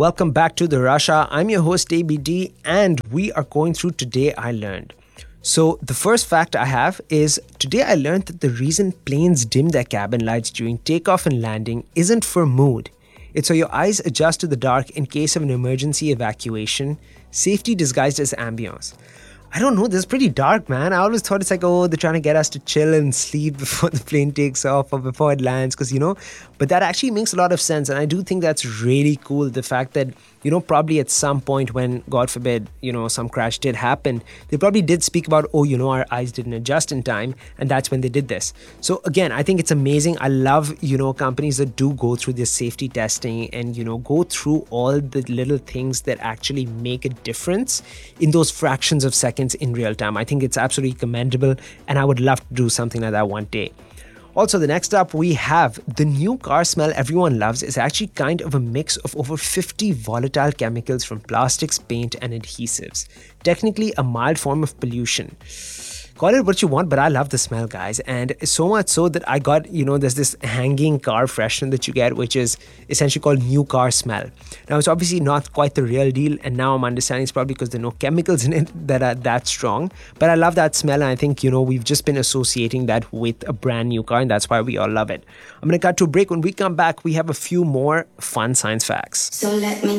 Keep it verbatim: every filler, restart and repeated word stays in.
Welcome back to the Russia. I'm your host A B D, and we are going through Today I Learned. So the first fact I have is today I learned that the reason planes dim their cabin lights during takeoff and landing isn't for mood. It's so your eyes adjust to the dark in case of an emergency evacuation, safety disguised as ambience. I don't know, this is pretty dark, man. I always thought it's like, oh, they're trying to get us to chill and sleep before the plane takes off or before it lands, because, you know, but that actually makes a lot of sense. And I do think that's really cool. The fact that, you know, probably at some point when, God forbid, you know, some crash did happen, they probably did speak about, oh, you know, our eyes didn't adjust in time. And that's when they did this. So again, I think it's amazing. I love, you know, companies that do go through this safety testing and, you know, go through all the little things that actually make a difference in those fractions of seconds in real time. I think it's absolutely commendable, and I would love to do something like that one day. Also, the next up we have the new car smell everyone loves is actually kind of a mix of over fifty volatile chemicals from plastics, paint, and adhesives. Technically a mild form of pollution. Call it what you want, but I love the smell, guys. And so much so that I got, you know, there's this hanging car freshener that you get, which is essentially called New Car Smell. Now, it's obviously not quite the real deal. And now I'm understanding it's probably because there are no chemicals in it that are that strong. But I love that smell. And I think, you know, we've just been associating that with a brand new car. And that's why we all love it. I'm going to cut to a break. When we come back, we have a few more fun science facts. So let me